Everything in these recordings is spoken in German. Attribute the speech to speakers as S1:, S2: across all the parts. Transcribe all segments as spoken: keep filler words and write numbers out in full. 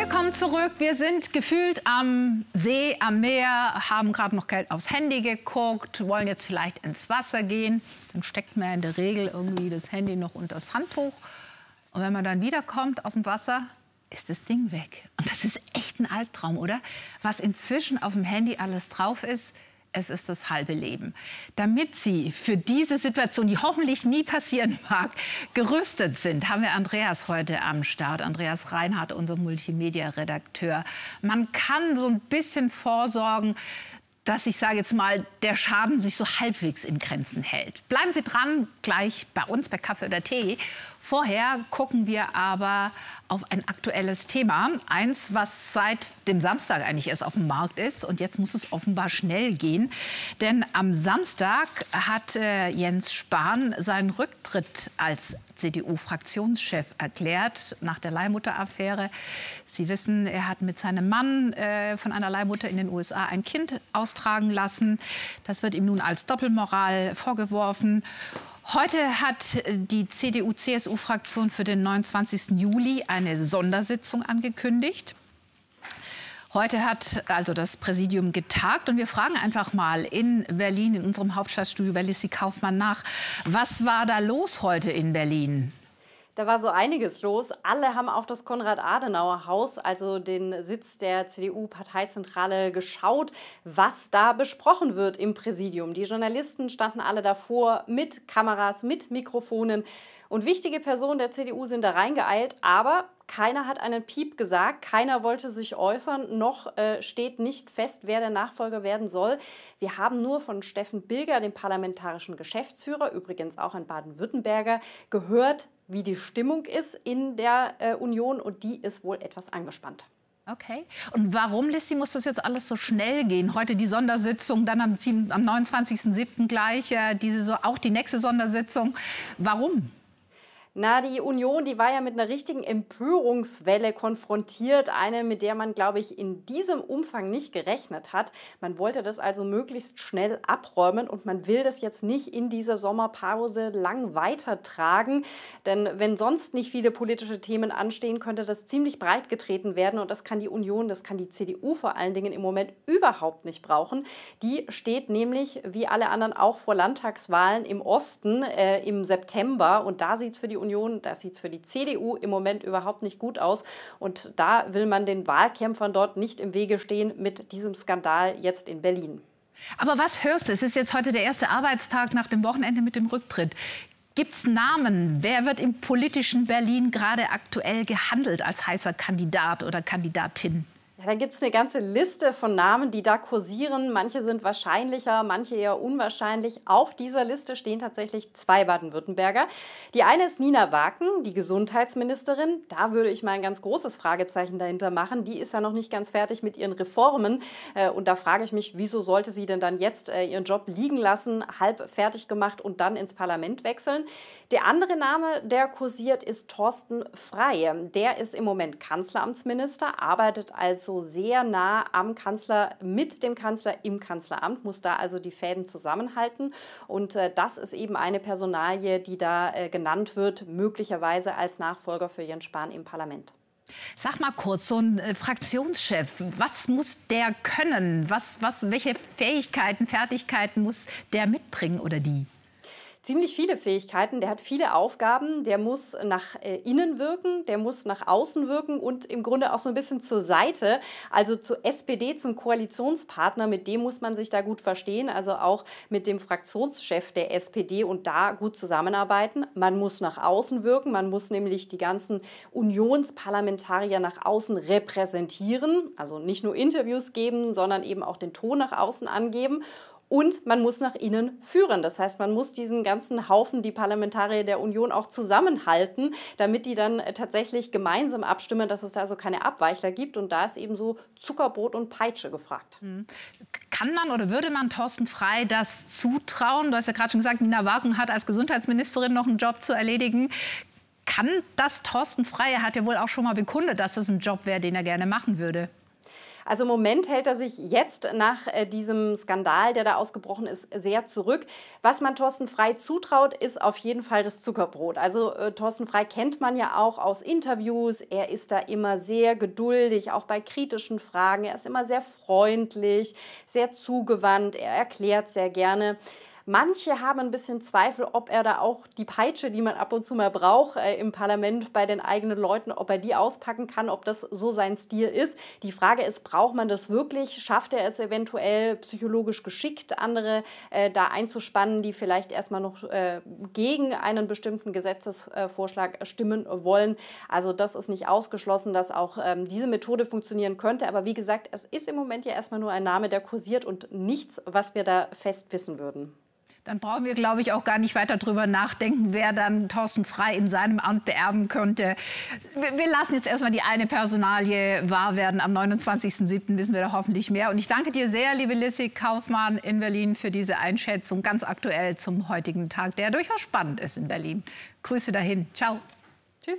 S1: Willkommen zurück. Wir sind gefühlt am See, am Meer, haben gerade noch Geld aufs Handy geguckt, wollen jetzt vielleicht ins Wasser gehen. Dann steckt man in der Regel irgendwie das Handy noch unter das Handtuch. Und wenn man dann wiederkommt aus dem Wasser, ist das Ding weg. Und das ist echt ein Albtraum, oder? Was inzwischen auf dem Handy alles drauf ist, es ist das halbe Leben. Damit Sie für diese Situation, die hoffentlich nie passieren mag, gerüstet sind, haben wir Andreas heute am Start. Andreas Reinhardt, unser Multimedia-Redakteur. Man kann so ein bisschen vorsorgen, dass, ich sage jetzt mal, der Schaden sich so halbwegs in Grenzen hält. Bleiben Sie dran, gleich bei uns bei Kaffee oder Tee. Vorher gucken wir aber auf ein aktuelles Thema. Eins, was seit dem Samstag eigentlich erst auf dem Markt ist. Und jetzt muss es offenbar schnell gehen. Denn am Samstag hat äh, Jens Spahn seinen Rücktritt als C D U-Fraktionschef erklärt nach der Leihmutter-Affäre. Sie wissen, er hat mit seinem Mann äh, von einer Leihmutter in den U S A ein Kind austragen lassen. Das wird ihm nun als Doppelmoral vorgeworfen. Heute hat die C D U-C S U-Fraktion für den neunundzwanzigsten Juli eine Sondersitzung angekündigt. Heute hat also das Präsidium getagt und wir fragen einfach mal in Berlin, in unserem Hauptstadtstudio bei Lissi Kaufmann nach. Was war da los heute in Berlin?
S2: Da war so einiges los. Alle haben auf das Konrad-Adenauer-Haus, also den Sitz der C D U-Parteizentrale, geschaut, was da besprochen wird im Präsidium. Die Journalisten standen alle davor mit Kameras, mit Mikrofonen. Und wichtige Personen der C D U sind da reingeeilt, aber keiner hat einen Piep gesagt, keiner wollte sich äußern, noch äh, steht nicht fest, wer der Nachfolger werden soll. Wir haben nur von Steffen Bilger, dem parlamentarischen Geschäftsführer, übrigens auch ein Baden-Württemberger, gehört, wie die Stimmung ist in der äh, Union, und die ist wohl etwas angespannt.
S1: Okay. Und warum, Lissi, muss das jetzt alles so schnell gehen? Heute die Sondersitzung, dann am, am neunundzwanzigsten siebten gleich, äh, diese, auch die nächste Sondersitzung. Warum?
S2: Na, die Union, die war ja mit einer richtigen Empörungswelle konfrontiert. Eine, mit der man, glaube ich, in diesem Umfang nicht gerechnet hat. Man wollte das also möglichst schnell abräumen und man will das jetzt nicht in dieser Sommerpause lang weitertragen. Denn wenn sonst nicht viele politische Themen anstehen, könnte das ziemlich breit getreten werden. Und das kann die Union, das kann die C D U vor allen Dingen im Moment überhaupt nicht brauchen. Die steht nämlich, wie alle anderen, auch vor Landtagswahlen im Osten äh, im September. Und da sieht es für die Union, da sieht es für die C D U im Moment überhaupt nicht gut aus. Und da will man den Wahlkämpfern dort nicht im Wege stehen mit diesem Skandal jetzt in Berlin.
S1: Aber was hörst du? Es ist jetzt heute der erste Arbeitstag nach dem Wochenende mit dem Rücktritt. Gibt es Namen? Wer wird im politischen Berlin gerade aktuell gehandelt als heißer Kandidat oder Kandidatin?
S2: Ja, da gibt es eine ganze Liste von Namen, die da kursieren. Manche sind wahrscheinlicher, manche eher unwahrscheinlich. Auf dieser Liste stehen tatsächlich zwei Baden-Württemberger. Die eine ist Nina Waken, die Gesundheitsministerin. Da würde ich mal ein ganz großes Fragezeichen dahinter machen. Die ist ja noch nicht ganz fertig mit ihren Reformen. Und da frage ich mich, wieso sollte sie denn dann jetzt ihren Job liegen lassen, halb fertig gemacht und dann ins Parlament wechseln? Der andere Name, der kursiert, ist Thorsten Frey. Der ist im Moment Kanzleramtsminister, arbeitet als so sehr nah am Kanzler, mit dem Kanzler im Kanzleramt, muss da also die Fäden zusammenhalten. Und äh, das ist eben eine Personalie, die da äh, genannt wird, möglicherweise als Nachfolger für Jens Spahn im Parlament.
S1: Sag mal kurz, so ein äh, Fraktionschef, was muss der können? Was, was, welche Fähigkeiten, Fertigkeiten muss der mitbringen oder die?
S2: Ziemlich viele Fähigkeiten, der hat viele Aufgaben, der muss nach äh, innen wirken, der muss nach außen wirken und im Grunde auch so ein bisschen zur Seite, also zur S P D, zum Koalitionspartner, mit dem muss man sich da gut verstehen, also auch mit dem Fraktionschef der S P D und da gut zusammenarbeiten. Man muss nach außen wirken, man muss nämlich die ganzen Unionsparlamentarier nach außen repräsentieren, also nicht nur Interviews geben, sondern eben auch den Ton nach außen angeben. Und man muss nach innen führen. Das heißt, man muss diesen ganzen Haufen, die Parlamentarier der Union, auch zusammenhalten, damit die dann tatsächlich gemeinsam abstimmen, dass es da also keine Abweichler gibt. Und da ist eben so Zuckerbrot und Peitsche gefragt.
S1: Kann man oder würde man Thorsten Frey das zutrauen? Du hast ja gerade schon gesagt, Nina Waken hat als Gesundheitsministerin noch einen Job zu erledigen. Kann das Thorsten Frey? Er hat ja wohl auch schon mal bekundet, dass das ein Job wäre, den er gerne machen würde.
S2: Also im Moment hält er sich jetzt nach äh, diesem Skandal, der da ausgebrochen ist, sehr zurück. Was man Thorsten Frey zutraut, ist auf jeden Fall das Zuckerbrot. Also äh, Thorsten Frey kennt man ja auch aus Interviews. Er ist da immer sehr geduldig, auch bei kritischen Fragen. Er ist immer sehr freundlich, sehr zugewandt. Er erklärt sehr gerne. Manche haben ein bisschen Zweifel, ob er da auch die Peitsche, die man ab und zu mal braucht äh, im Parlament bei den eigenen Leuten, ob er die auspacken kann, ob das so sein Stil ist. Die Frage ist, braucht man das wirklich? Schafft er es eventuell psychologisch geschickt, andere äh, da einzuspannen, die vielleicht erstmal noch äh, gegen einen bestimmten Gesetzesvorschlag äh, stimmen wollen? Also das ist nicht ausgeschlossen, dass auch ähm, diese Methode funktionieren könnte. Aber wie gesagt, es ist im Moment ja erstmal nur ein Name, der kursiert und nichts, was wir da fest wissen würden.
S1: Dann brauchen wir, glaube ich, auch gar nicht weiter drüber nachdenken, wer dann Thorsten Frey in seinem Amt beerben könnte. Wir, wir lassen jetzt erstmal die eine Personalie wahr werden. Am neunundzwanzigsten siebten wissen wir da hoffentlich mehr. Und ich danke dir sehr, liebe Lissy Kaufmann in Berlin, für diese Einschätzung ganz aktuell zum heutigen Tag, der durchaus spannend ist in Berlin. Grüße dahin. Ciao.
S2: Tschüss.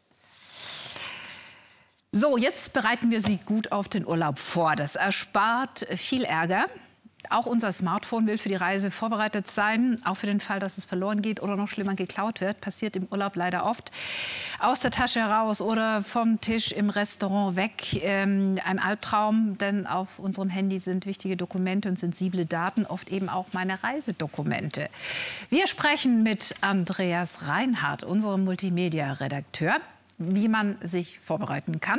S1: So, jetzt bereiten wir Sie gut auf den Urlaub vor. Das erspart viel Ärger. Auch unser Smartphone will für die Reise vorbereitet sein, auch für den Fall, dass es verloren geht oder noch schlimmer geklaut wird. Passiert im Urlaub leider oft. Aus der Tasche heraus oder vom Tisch im Restaurant weg. Ähm, ein Albtraum, denn auf unserem Handy sind wichtige Dokumente und sensible Daten, oft eben auch meine Reisedokumente. Wir sprechen mit Andreas Reinhardt, unserem Multimedia-Redakteur, wie man sich vorbereiten kann.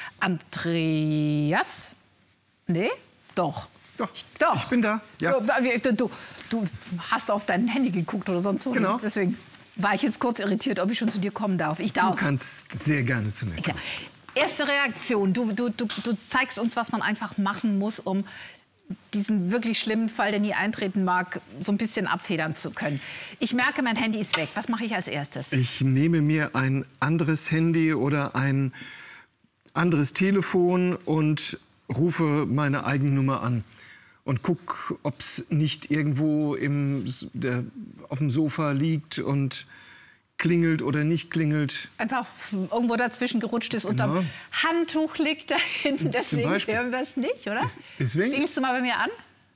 S1: Andreas? Nee? Doch.
S3: Doch,
S1: Doch,
S3: ich bin da. Ja.
S1: Du, du, du hast auf dein Handy geguckt oder sonst so.
S3: Genau.
S1: Deswegen war ich jetzt kurz irritiert, ob ich schon zu dir kommen darf. Ich darf.
S3: Du kannst sehr gerne zu mir kommen.
S1: Ja. Erste Reaktion. Du, du, du, du zeigst uns, was man einfach machen muss, um diesen wirklich schlimmen Fall, der nie eintreten mag, so ein bisschen abfedern zu können. Ich merke, mein Handy ist weg. Was mache ich als erstes?
S3: Ich nehme mir ein anderes Handy oder ein anderes Telefon und rufe meine Eigennummer an. Und guck, ob es nicht irgendwo im, der, auf dem Sofa liegt und klingelt oder nicht klingelt.
S1: Einfach irgendwo dazwischen gerutscht ist,
S3: Genau.
S1: unterm Handtuch liegt da hinten. Deswegen hören wir es nicht, oder?
S3: Deswegen?
S1: Klingelst du mal bei mir an?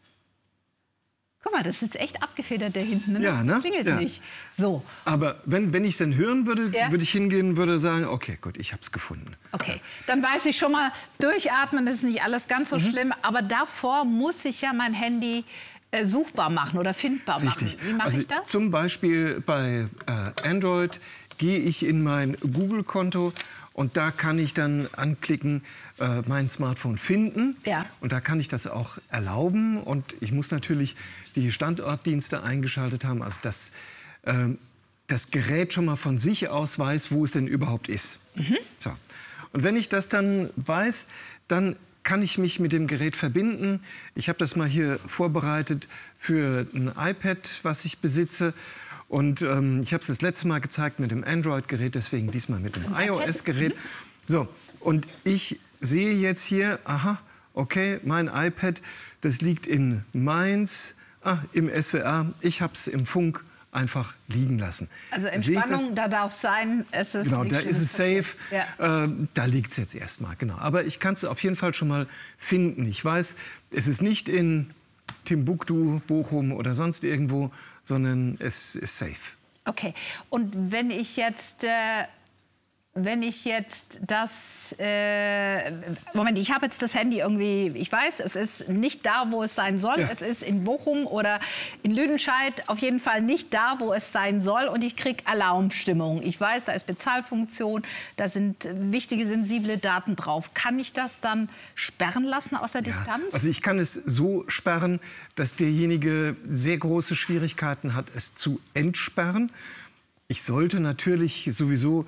S1: Guck mal, das ist jetzt echt abgefedert da hinten. Ne?
S3: Ja, ne?
S1: Das klingelt
S3: Ja.
S1: nicht. So.
S3: Aber wenn, wenn ich es dann hören würde,
S1: Ja.
S3: würde ich hingehen, würde sagen, okay, gut, ich habe es gefunden.
S1: Okay, dann weiß ich schon mal, durchatmen, das ist nicht alles ganz so mhm. schlimm. Aber davor muss ich ja mein Handy äh, suchbar machen oder findbar
S3: Richtig.
S1: machen. Wie mache
S3: also
S1: ich das?
S3: Zum Beispiel bei äh, Android gehe ich in mein Google-Konto und da kann ich dann anklicken, äh, mein Smartphone finden.
S1: Ja.
S3: Und da kann ich das auch erlauben. Und ich muss natürlich die Standortdienste eingeschaltet haben, also dass äh, das Gerät schon mal von sich aus weiß, wo es denn überhaupt ist. Mhm. So. Und wenn ich das dann weiß, dann kann ich mich mit dem Gerät verbinden. Ich habe das mal hier vorbereitet für ein iPad, was ich besitze. Und ähm, ich habe es das letzte Mal gezeigt mit dem Android-Gerät, deswegen diesmal mit dem iOS-Gerät. So, und ich sehe jetzt hier, aha, okay, mein iPad, das liegt in Mainz, ah, im S W R. Ich habe es im Funk einfach liegen lassen.
S1: Also Entspannung, da darf sein, es ist
S3: Genau, da ist es safe,
S1: ja.
S3: äh, da liegt es jetzt erstmal, genau. Aber ich kann es auf jeden Fall schon mal finden. Ich weiß, es ist nicht in Timbuktu, Bochum oder sonst irgendwo, sondern es ist safe.
S1: Okay, und wenn ich jetzt... Äh Wenn ich jetzt das, äh, Moment, ich habe jetzt das Handy irgendwie, ich weiß, es ist nicht da, wo es sein soll. Ja. Es ist in Bochum oder in Lüdenscheid auf jeden Fall nicht da, wo es sein soll. Und ich kriege Alarmstimmung. Ich weiß, da ist Bezahlfunktion, da sind wichtige, sensible Daten drauf. Kann ich das dann sperren lassen aus der
S3: ja.
S1: Distanz?
S3: Also ich kann es so sperren, dass derjenige sehr große Schwierigkeiten hat, es zu entsperren. Ich sollte natürlich sowieso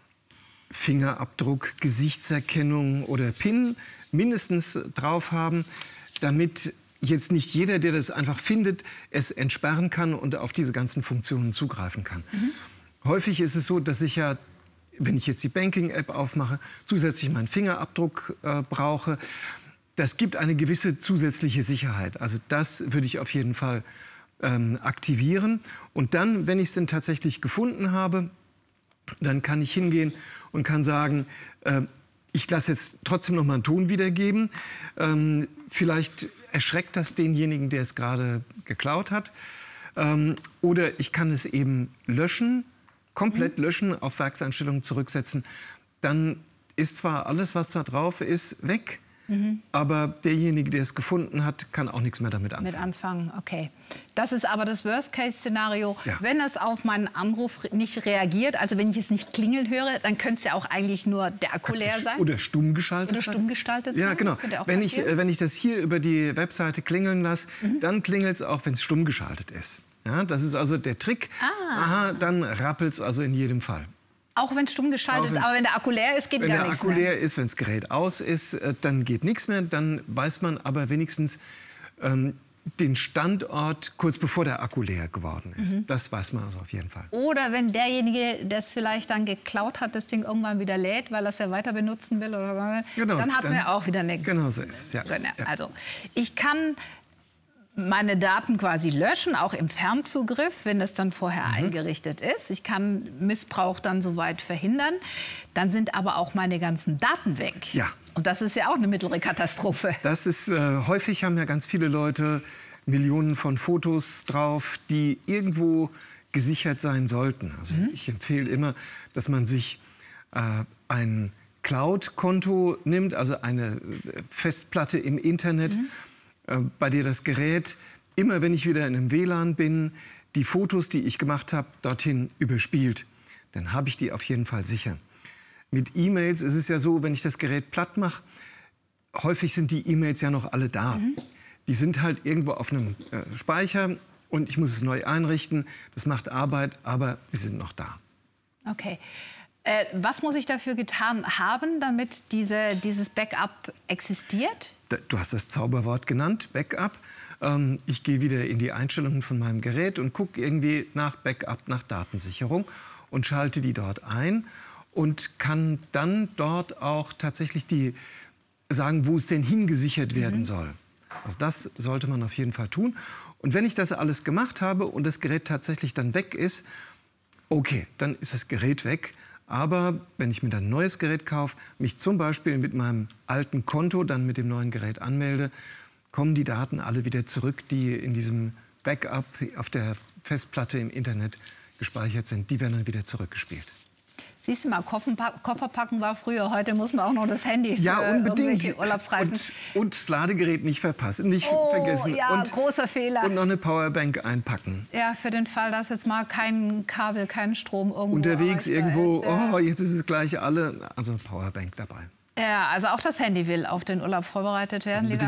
S3: Fingerabdruck, Gesichtserkennung oder PIN mindestens drauf haben, damit jetzt nicht jeder, der das einfach findet, es entsperren kann und auf diese ganzen Funktionen zugreifen kann. Mhm. Häufig ist es so, dass ich ja, wenn ich jetzt die Banking-App aufmache, zusätzlich meinen Fingerabdruck äh, brauche. Das gibt eine gewisse zusätzliche Sicherheit. Also das würde ich auf jeden Fall ähm, aktivieren. Und dann, wenn ich es denn tatsächlich gefunden habe, dann kann ich hingehen und kann sagen, äh, ich lasse jetzt trotzdem noch mal einen Ton wiedergeben. Ähm, vielleicht erschreckt das denjenigen, der es gerade geklaut hat. Ähm, oder ich kann es eben löschen, komplett mhm. löschen, auf Werkseinstellungen zurücksetzen. Dann ist zwar alles, was da drauf ist, weg. Mhm. Aber derjenige, der es gefunden hat, kann auch nichts mehr damit anfangen.
S1: Mit anfangen, okay. Das ist aber das Worst-Case-Szenario. Ja. Wenn es auf meinen Anruf nicht reagiert, also wenn ich es nicht klingeln höre, dann könnte es ja auch eigentlich nur der Akku leer sein.
S3: Oder stumm geschaltet
S1: Oder stumm geschaltet sein.
S3: Ja, genau. Wenn ich, äh, wenn ich das hier über die Webseite klingeln lasse, mhm. dann klingelt es auch, wenn es stumm geschaltet ist. Ja, das ist also der Trick. Ah. Aha, dann rappelt es also in jedem Fall.
S1: Auch wenn es stumm geschaltet ist, aber wenn der Akku leer ist, geht gar nichts mehr.
S3: Wenn der Akku leer ist, wenn das Gerät aus ist, dann geht nichts mehr. Dann weiß man aber wenigstens ähm, den Standort, kurz bevor der Akku leer geworden ist. Mhm. Das weiß man also auf jeden Fall.
S1: Oder wenn derjenige, der es vielleicht dann geklaut hat, das Ding irgendwann wieder lädt, weil er es ja weiter benutzen will, oder genau, dann hat man ja auch wieder eine...
S3: Genau so ist es, ja.
S1: Also, ich kann meine Daten quasi löschen, auch im Fernzugriff, wenn das dann vorher mhm. eingerichtet ist. Ich kann Missbrauch dann soweit verhindern. Dann sind aber auch meine ganzen Daten weg.
S3: Ja.
S1: Und das ist ja auch eine mittlere Katastrophe.
S3: Das ist, äh, häufig haben ja ganz viele Leute Millionen von Fotos drauf, die irgendwo gesichert sein sollten. Also mhm. ich empfehle immer, dass man sich äh, ein Cloud-Konto nimmt, also eine Festplatte im Internet, mhm. bei der das Gerät, immer wenn ich wieder in einem W L A N bin, die Fotos, die ich gemacht habe, dorthin überspielt. Dann habe ich die auf jeden Fall sicher. Mit E-Mails ist es ja so, wenn ich das Gerät platt mache, häufig sind die E-Mails ja noch alle da. Mhm. Die sind halt irgendwo auf einem äh, Speicher und ich muss es neu einrichten. Das macht Arbeit, aber sie sind noch da.
S1: Okay. Äh, was muss ich dafür getan haben, damit diese, dieses Backup existiert?
S3: Du hast das Zauberwort genannt, Backup. Ähm, ich gehe wieder in die Einstellungen von meinem Gerät und gucke irgendwie nach Backup, nach Datensicherung und schalte die dort ein und kann dann dort auch tatsächlich die sagen, wo es denn hingesichert werden mhm. soll. Also das sollte man auf jeden Fall tun. Und wenn ich das alles gemacht habe und das Gerät tatsächlich dann weg ist, okay, dann ist das Gerät weg. Aber wenn ich mir dann ein neues Gerät kaufe, mich zum Beispiel mit meinem alten Konto dann mit dem neuen Gerät anmelde, kommen die Daten alle wieder zurück, die in diesem Backup auf der Festplatte im Internet gespeichert sind. Die werden dann wieder zurückgespielt.
S1: Siehst du mal, Kofferpacken war früher. Heute muss man auch noch das Handy für
S3: ja, unbedingt.
S1: irgendwelche Urlaubsreisen.
S3: Und, und das Ladegerät nicht verpassen, nicht
S1: oh,
S3: vergessen.
S1: Ja,
S3: und,
S1: großer Fehler.
S3: Und noch eine Powerbank einpacken.
S1: Ja, für den Fall, dass jetzt mal kein Kabel, kein Strom irgendwo
S3: unterwegs irgendwo,
S1: ist, ja.
S3: oh, jetzt ist es gleich alle. Also eine Powerbank dabei.
S1: Ja, also auch das Handy will auf den Urlaub vorbereitet werden.